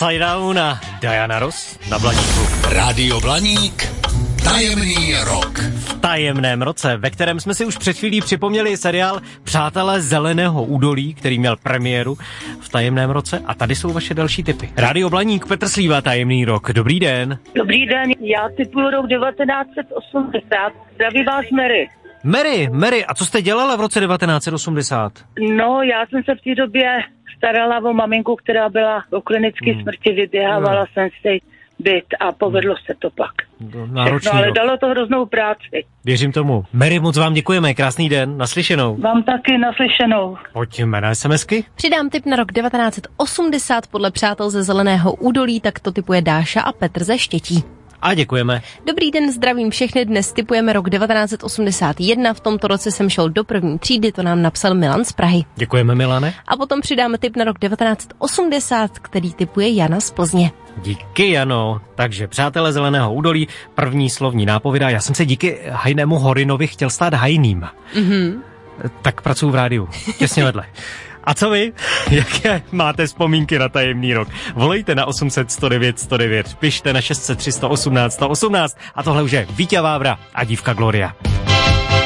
Upside Down a Diana Ross na Blaníku. Rádio Blaník, tajemný rok. V tajemném roce, ve kterém jsme si už před chvílí připomněli seriál Přátelé zeleného údolí, který měl premiéru v tajemném roce. A tady jsou vaše další tipy. Rádio Blaník, Petr Slíva, tajemný rok. Dobrý den. Dobrý den, já tipuju rok 1980. Zdraví vás, Mary. Mary, a co jste dělala v roce 1980? No, já jsem se v té době starala o maminku, která byla o klinické smrti, vyběhávala jsem si byt a povedlo se to pak. Náročný ale rok. dalo to hroznou práci. Věřím tomu. Mary, moc vám děkujeme, krásný den, naslyšenou. Vám taky naslyšenou. Pojďme na SMSky. Přidám tip na rok 1980 podle Přátel ze zeleného údolí, tak to tipuje Dáša a Petr ze Štětí. A děkujeme. Dobrý den, zdravím všechny, dnes tipujeme rok 1981, v tomto roce jsem šel do první třídy, to nám napsal Milan z Prahy. Děkujeme, Milane. A potom přidáme tip na rok 1980, který tipuje Jana z Plzně. Díky, Jano. Takže Přátelé zeleného údolí, první slovní nápověda. Já jsem se díky Hajnému Horinovi chtěl stát hajným. Tak pracuji v rádiu, těsně vedle. A co vy? Jaké máte vzpomínky na tajemný rok? Volejte na 800 109 109, pište na 600 318 118 a tohle už je Víťa Vávra a dívka Gloria.